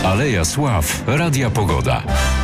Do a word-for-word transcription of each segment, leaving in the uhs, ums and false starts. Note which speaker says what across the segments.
Speaker 1: Aleja Sław, Radia Pogoda.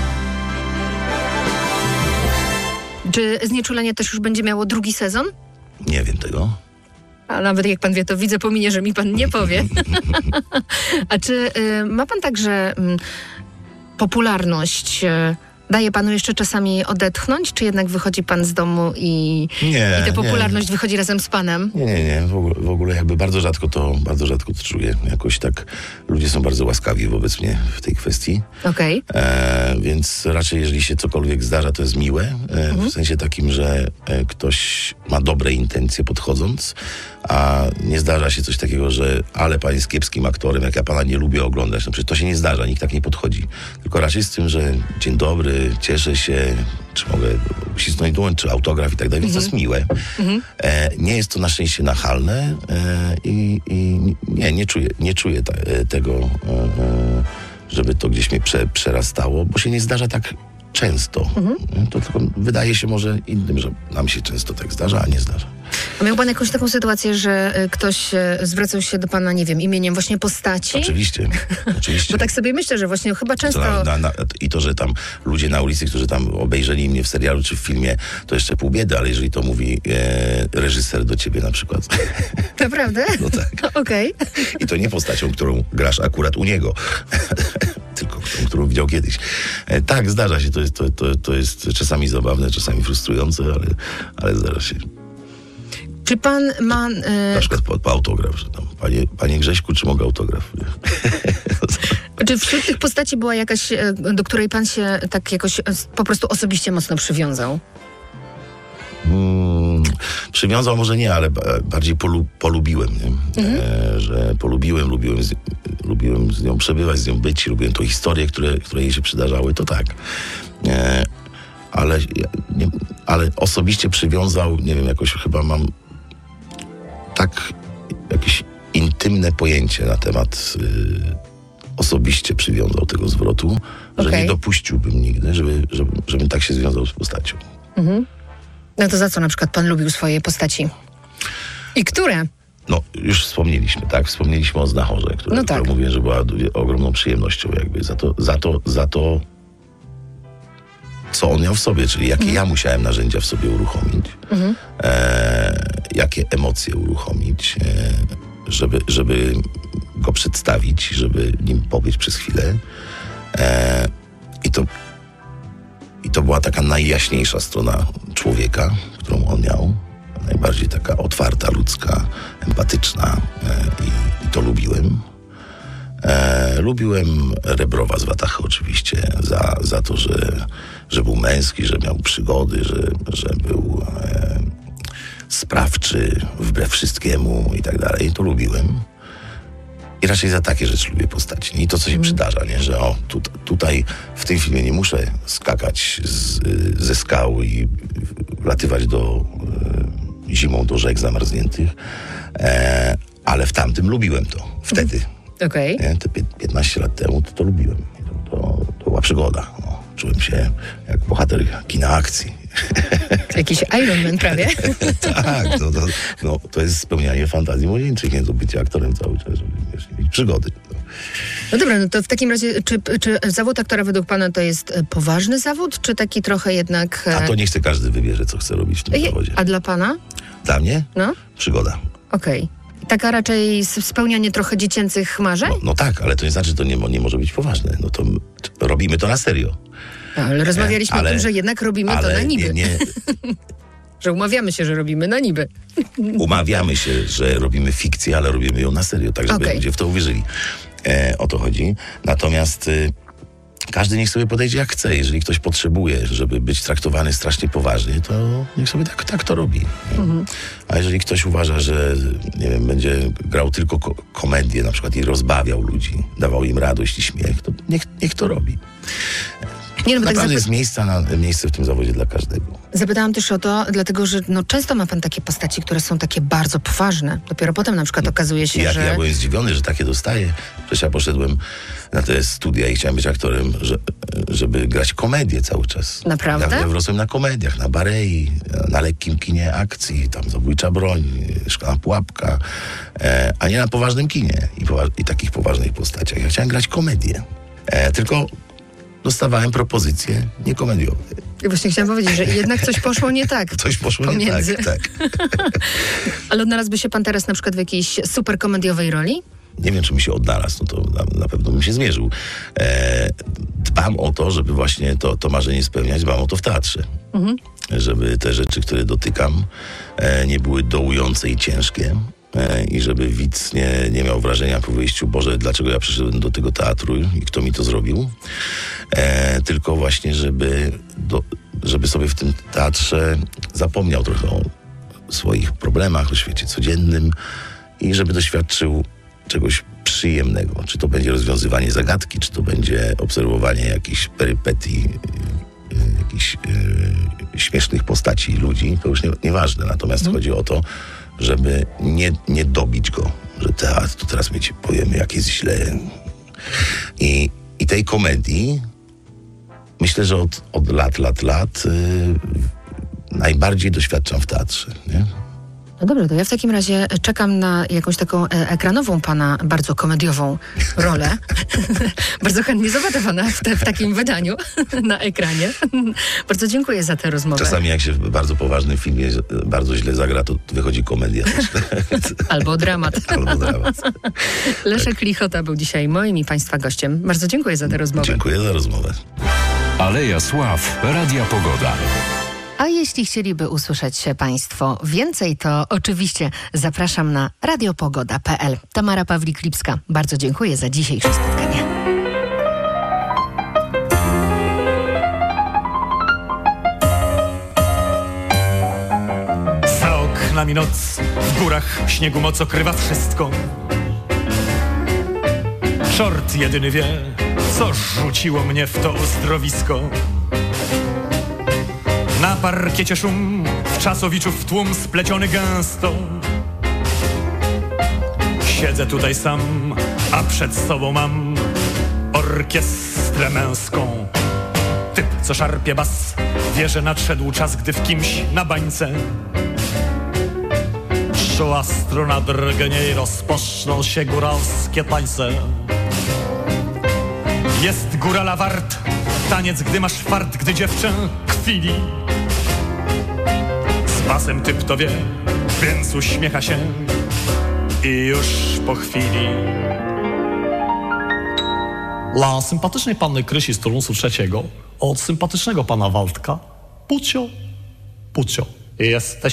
Speaker 2: Czy Znieczulenie też już będzie miało drugi sezon?
Speaker 3: Nie wiem tego.
Speaker 2: A nawet jak pan wie, to widzę po minie, że mi pan nie powie. A czy y, ma pan także y, popularność y, daje panu jeszcze czasami odetchnąć, czy jednak wychodzi pan z domu i,
Speaker 3: Nie,
Speaker 2: i ta popularność
Speaker 3: nie.
Speaker 2: wychodzi razem z panem?
Speaker 3: Nie, nie, nie. W ogóle, w ogóle jakby bardzo rzadko to, bardzo rzadko to czuję. Jakoś tak ludzie są bardzo łaskawi wobec mnie w tej kwestii.
Speaker 2: Okej.
Speaker 3: E, więc raczej jeżeli się cokolwiek zdarza, to jest miłe. E,
Speaker 2: Mhm.
Speaker 3: W sensie takim, że e, ktoś ma dobre intencje podchodząc, a nie zdarza się coś takiego, że ale pan jest kiepskim aktorem, jak ja pana nie lubię oglądać. No przecież to się nie zdarza, nikt tak nie podchodzi. Tylko raczej z tym, że dzień dobry, cieszę się, czy mogę uścisnąć dłoń, czy autograf i tak dalej, więc to jest miłe. E, nie jest to na szczęście nachalne e, i, i nie, nie czuję, nie czuję ta, e, tego, e, e, żeby to gdzieś mnie prze, przerastało, bo się nie zdarza tak często. E, To tylko wydaje się może innym, że nam się często tak zdarza, a nie zdarza.
Speaker 2: A miał pan jakąś taką sytuację, że y, ktoś y, zwracał się do pana, nie wiem, imieniem właśnie postaci?
Speaker 3: Oczywiście, oczywiście.
Speaker 2: Bo tak sobie myślę, że właśnie chyba
Speaker 3: To
Speaker 2: często...
Speaker 3: na, na, na, I to, że tam ludzie na ulicy, którzy tam obejrzeli mnie w serialu czy w filmie, to jeszcze pół biedy, ale jeżeli to mówi e, reżyser do ciebie na przykład.
Speaker 2: Naprawdę?
Speaker 3: No tak.
Speaker 2: Okej.
Speaker 3: I to nie postacią, którą grasz akurat u niego, tylko tą, którą widział kiedyś. E, tak, zdarza się. To jest, to, to, to jest czasami zabawne, czasami frustrujące, ale, ale zdarza się.
Speaker 2: Czy pan ma... y,
Speaker 3: Na przykład po, po autograf, że tam, panie, panie Grześku, czy mogę autograf?
Speaker 2: Czy wśród tych postaci była jakaś, e, do której pan się tak jakoś e, po prostu osobiście mocno przywiązał?
Speaker 3: Hmm, przywiązał może nie, ale ba- bardziej polu, polubiłem, nie? E, że polubiłem, lubiłem z, lubiłem z nią przebywać, z nią być, lubiłem tą historię, które, które jej się przydarzały, to tak. E, ale, ja- nie, ale osobiście przywiązał, nie wiem, jakoś chyba mam tak jakieś intymne pojęcie na temat y, osobiście przywiązał tego zwrotu, że
Speaker 2: Okej.
Speaker 3: nie dopuściłbym nigdy, żeby, żeby, żebym tak się związał z postacią.
Speaker 2: No to za co na przykład pan lubił swoje postaci? I które?
Speaker 3: No, już wspomnieliśmy, tak? Wspomnieliśmy o Znachorze, która,
Speaker 2: No tak.
Speaker 3: która mówię, że była du- ogromną przyjemnością jakby za to, za to, za to, co on miał w sobie, czyli jakie ja musiałem narzędzia w sobie uruchomić, e, jakie emocje uruchomić, e, żeby, żeby go przedstawić, żeby nim pobyć przez chwilę. E, I to I to była taka najjaśniejsza strona człowieka, którą on miał. Najbardziej taka otwarta, ludzka, empatyczna e, i, i to lubiłem. E, lubiłem Rebrowa z Watachy oczywiście za, za to, że, że był męski, że miał przygody, że, że był e, sprawczy wbrew wszystkiemu i tak dalej. To lubiłem. I raczej za takie rzeczy lubię postaci. I to, co się przydarza, nie? Że o, tu, tutaj w tym filmie nie muszę skakać z, ze skał i wlatywać do, e, zimą do rzek zamarzniętych, e, ale w tamtym lubiłem to. Wtedy.
Speaker 2: Okej.
Speaker 3: Nie? Te pię- piętnaście lat temu to, to lubiłem. To, to, to była przygoda. No, czułem się jak bohater kina akcji.
Speaker 2: Jakiś Iron Man prawie.
Speaker 3: Tak, to, to, no, to jest spełnianie fantazji młodzieńczych, nie? To bycie aktorem cały czas, żeby wiesz, mieć przygody. No.
Speaker 2: No dobra, no to w takim razie, czy, czy zawód aktora według pana to jest e, poważny zawód, czy taki trochę jednak... e,
Speaker 3: A to niech sobie każdy wybierze, co chce robić w tym
Speaker 2: je-
Speaker 3: zawodzie.
Speaker 2: A dla pana?
Speaker 3: Dla mnie?
Speaker 2: No,
Speaker 3: Przygoda.
Speaker 2: okej. Taka raczej s- spełnianie trochę dziecięcych marzeń?
Speaker 3: No, no tak, ale to nie znaczy, że to nie, mo- nie może być poważne. No to m- t- robimy to na serio.
Speaker 2: No, ale rozmawialiśmy
Speaker 3: ale-
Speaker 2: o tym, że jednak robimy to na
Speaker 3: Ale
Speaker 2: niby.
Speaker 3: nie, nie
Speaker 2: Że umawiamy się, że robimy na niby.
Speaker 3: umawiamy się, że robimy fikcję, ale robimy ją na serio, tak żeby
Speaker 2: Okej.
Speaker 3: ludzie w to uwierzyli. E, o to chodzi. Natomiast y, każdy niech sobie podejdzie jak chce. Jeżeli ktoś potrzebuje, żeby być traktowany strasznie poważnie, to niech sobie tak, tak to robi. nie? A jeżeli ktoś uważa, że nie wiem, będzie grał tylko ko- komedię na przykład i rozbawiał ludzi, dawał im radość i śmiech, to niech, niech to robi.
Speaker 2: Nie, no bo tak
Speaker 3: Naprawdę
Speaker 2: zapy-
Speaker 3: jest miejsca na, miejsce w tym zawodzie dla każdego.
Speaker 2: zapytałam też o to, dlatego że no, często ma pan takie postaci, które są takie bardzo poważne. Dopiero potem na przykład okazuje się,
Speaker 3: I jak
Speaker 2: że...
Speaker 3: ja byłem zdziwiony, że takie dostaję. Przecież ja poszedłem na te studia i chciałem być aktorem, że, żeby grać komedię cały czas.
Speaker 2: Naprawdę?
Speaker 3: Ja, ja wyrosłem na komediach, na Barei, na lekkim kinie akcji, tam Zabójcza broń, Szklana pułapka, e, a nie na poważnym kinie i, powa- i takich poważnych postaciach. Ja chciałem grać komedię. E, tylko dostawałem propozycje niekomediowe.
Speaker 2: I właśnie chciałam powiedzieć, że jednak coś poszło nie tak.
Speaker 3: Coś poszło
Speaker 2: pomiędzy.
Speaker 3: nie tak, tak.
Speaker 2: Ale odnalazłby się pan teraz na przykład w jakiejś super komediowej roli?
Speaker 3: Nie wiem, czy mi się odnalazł, no to na, na pewno bym się zmierzył. E, dbam o to, żeby właśnie to, to marzenie spełniać, dbam o to w teatrze. Mhm. Żeby te rzeczy, które dotykam, e, nie były dołujące i ciężkie. E, I żeby widz nie, nie miał wrażenia po wyjściu, Boże, dlaczego ja przyszedłem do tego teatru i kto mi to zrobił. E, tylko właśnie, żeby, do, żeby sobie w tym teatrze zapomniał trochę o swoich problemach, o świecie codziennym i żeby doświadczył czegoś przyjemnego. Czy to będzie rozwiązywanie zagadki, czy to będzie obserwowanie jakichś perypetii, yy, jakichś yy, śmiesznych postaci ludzi, to już nie, nieważne. Natomiast hmm. chodzi o to, żeby nie, nie dobić go, że teatr, to teraz my ci powiemy, jak jest źle. I, i tej komedii myślę, że od, od lat, lat, lat yy, najbardziej doświadczam w teatrze, nie?
Speaker 2: No dobrze, to ja w takim razie czekam na jakąś taką e, ekranową pana bardzo komediową rolę. Bardzo chętnie zobaczę pana w, te, w takim wydaniu na ekranie. Bardzo dziękuję za tę rozmowę.
Speaker 3: Czasami jak się w bardzo poważnym filmie bardzo źle zagra, to wychodzi komedia też.
Speaker 2: Albo dramat.
Speaker 3: Albo dramat.
Speaker 2: Leszek tak. Lichota był dzisiaj moim i państwa gościem. Bardzo dziękuję za tę rozmowę.
Speaker 3: Dziękuję za rozmowę.
Speaker 1: Aleja Sław, Radia Pogoda.
Speaker 2: A jeśli chcieliby usłyszeć się państwo więcej, to oczywiście zapraszam na radiopogoda kropka p l. Tamara Pawlik-Lipska. Bardzo dziękuję za dzisiejsze spotkanie.
Speaker 4: Za oknami noc, w górach śniegu moc okrywa wszystko. Czort jedyny wie, co rzuciło mnie w to uzdrowisko. Na parkiecie szum, w czasowiczów tłum spleciony gęsto. Siedzę tutaj sam, a przed sobą mam orkiestrę męską. Typ, co szarpie bas, wie, że nadszedł czas, gdy w kimś na bańce czuła struna drgnie i rozpoczną się góralskie tańce. Jest górala wart, taniec, gdy masz fart, gdy dziewczę kwili. Z basem typ to wie, więc uśmiecha się i już po chwili. Dla sympatycznej panny Krysi z turnusu trzeciego od sympatycznego pana Waldka Pucio, Pucio. Jesteś